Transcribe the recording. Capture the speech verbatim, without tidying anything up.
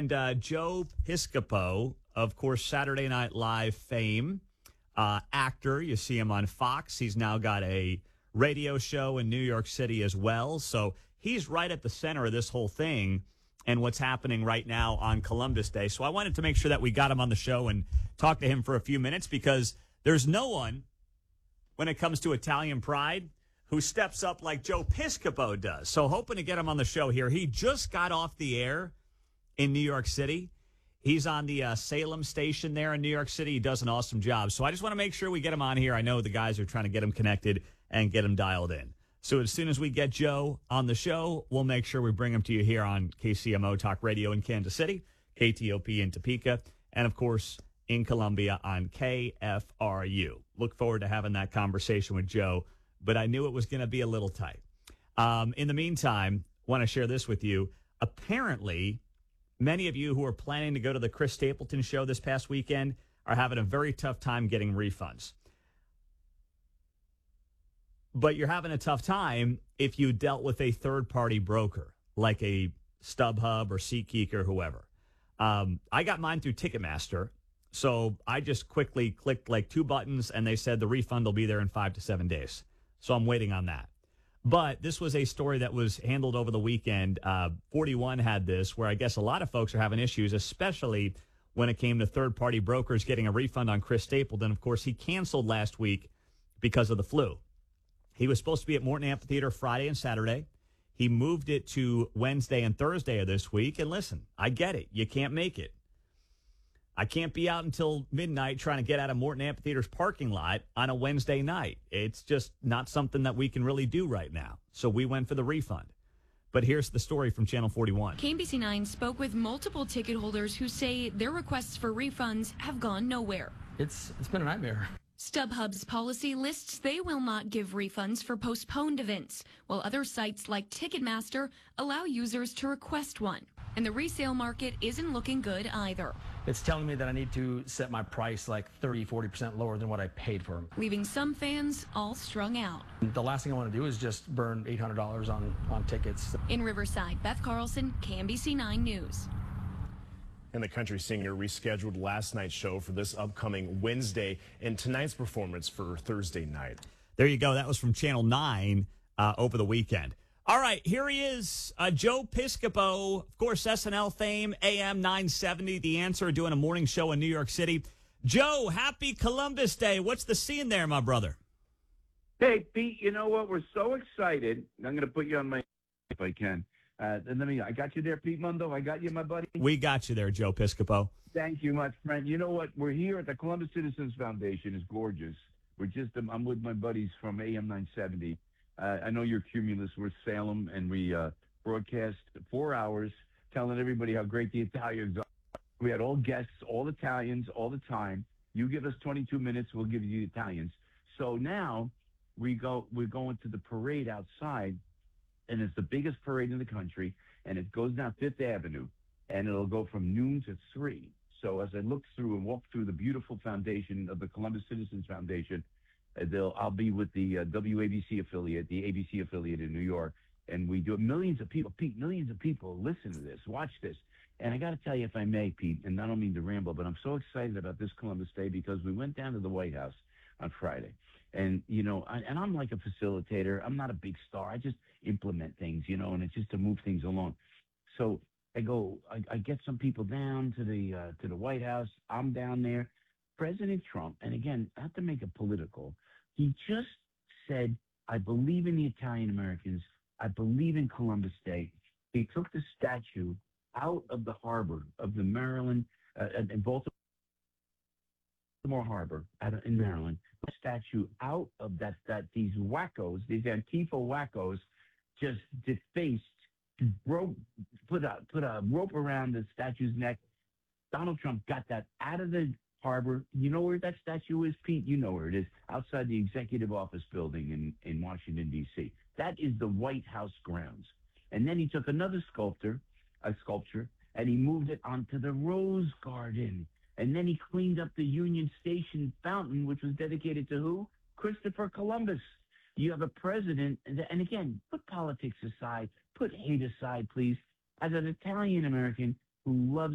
mentioned uh, Joe Piscopo, of course, Saturday Night Live fame, uh, actor. You see him on Fox. He's now got a radio show in New York City as well. So he's right at the center of this whole thing and what's happening right now on Columbus Day. So I wanted to make sure that we got him on the show and talk to him for a few minutes, because there's no one when it comes to Italian pride who steps up like Joe Piscopo does. So hoping to get him on the show here. He just got off the air in New York City. He's on the uh, Salem station there in New York City. He does an awesome job. So I just want to make sure we get him on here. I know the guys are trying to get him connected and get him dialed in. So as soon as we get Joe on the show, we'll make sure we bring him to you here on K C M O Talk Radio in Kansas City, K T O P in Topeka, and, of course, in Columbia on K F R U. Look forward to having that conversation with Joe, but I knew it was going to be a little tight. Um, in the meantime, want to share this with you. Apparently, many of you who are planning to go to the Chris Stapleton show this past weekend are having a very tough time getting refunds. But you're having a tough time if you dealt with a third-party broker, like a StubHub or SeatGeek or whoever. Um, I got mine through Ticketmaster, so I just quickly clicked like two buttons, and they said the refund will be there in five to seven days. So I'm waiting on that. But this was a story that was handled over the weekend. Uh, forty-one had this, where I guess a lot of folks are having issues, especially when it came to third-party brokers getting a refund on Chris Stapleton. Of course, he canceled last week because of the flu. He was supposed to be at Morton Amphitheater Friday and Saturday. He moved it to Wednesday and Thursday of this week. And listen, I get it. You can't make it. I can't be out until midnight trying to get out of Morton Amphitheater's parking lot on a Wednesday night. It's just not something that we can really do right now. So we went for the refund. But here's the story from Channel forty-one. K B C nine spoke with multiple ticket holders who say their requests for refunds have gone nowhere. It's It's been a nightmare. StubHub's policy lists they will not give refunds for postponed events, while other sites like Ticketmaster allow users to request one. And the resale market isn't looking good either. It's telling me that I need to set my price like thirty, forty percent lower than what I paid for them. Leaving some fans all strung out. The last thing I want to do is just burn eight hundred dollars on, on tickets. In Riverside, Beth Carlson, K B C nine News. And the country singer rescheduled last night's show for this upcoming Wednesday and tonight's performance for Thursday night. There you go. That was from Channel nine uh, over the weekend. All right, here he is, uh, Joe Piscopo, of course, S N L fame, A M nine seventy, The Answer, doing a morning show in New York City. Joe, happy Columbus Day. What's the scene there, my brother? Hey, Pete, you know what? We're so excited. I'm going to put you on my if I can. Uh, and let me, I got you there, Pete Mundo. I got you, my buddy. We got you there, Joe Piscopo. Thank you much, friend. You know what? We're here at the Columbus Citizens Foundation. It's gorgeous. We're just, I'm with my buddies from A M nine seventy. Uh, I know you're Cumulus. We're Salem, and we uh, broadcast four hours telling everybody how great the Italians are. We had all guests, all Italians, all the time. You give us twenty-two minutes, we'll give you the Italians. So now we go, we're going to the parade outside, and it's the biggest parade in the country, and it goes down Fifth Avenue, and it'll go from noon to three. So as I look through and walk through the beautiful foundation of the Columbus Citizens Foundation, They'll, I'll be with the uh, W A B C affiliate, the A B C affiliate in New York, and we do it. Millions of people, Pete, millions of people listen to this, watch this. And I got to tell you, if I may, Pete, and I don't mean to ramble, but I'm so excited about this Columbus Day because we went down to the White House on Friday. And, you know, I, and I'm like a facilitator. I'm not a big star. I just implement things, you know, and it's just to move things along. So I go, I, I get some people down to the uh, to the White House. I'm down there. President Trump, and again, not to make it political, he just said, I believe in the Italian Americans. I believe in Columbus Day. He took the statue out of the harbor of the Maryland, uh, in Baltimore Harbor out of, in Maryland, the statue out of that, that these wackos, these Antifa wackos, just defaced, broke, put a, put a rope around the statue's neck. Donald Trump got that out of the harbor. You know where that statue is, Pete? You know where it is, outside the executive office building in, in Washington, D C. That is the White House grounds. And then he took another sculptor, a sculpture, and he moved it onto the Rose Garden. And then he cleaned up the Union Station fountain, which was dedicated to who? Christopher Columbus. You have a president, and again, put politics aside, put hate aside, please. As an Italian American who loves